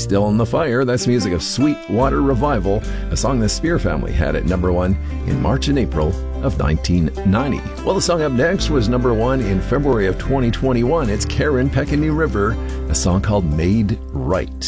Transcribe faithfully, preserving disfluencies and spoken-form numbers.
Still in the Fire, that's music of Sweetwater Revival, a song the Spear Family had at number one in March and April of nineteen ninety. Well, the song up next was number one in February of twenty twenty-one. It's Karen Peck and New River, a song called Made Right.